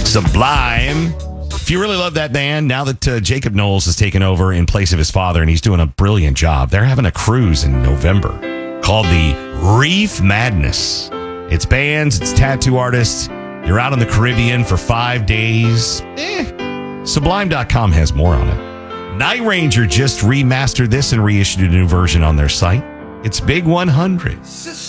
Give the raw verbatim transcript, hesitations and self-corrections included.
Sublime. If you really love that band, now that uh, Jacob Knowles has taken over in place of his father, and he's doing a brilliant job, they're having a cruise in November called the Reef Madness. It's bands, it's tattoo artists. You're out in the Caribbean for five days. Eh, Sublime dot com has more on it. Night Ranger just remastered this and reissued a new version on their site. It's Big one hundred.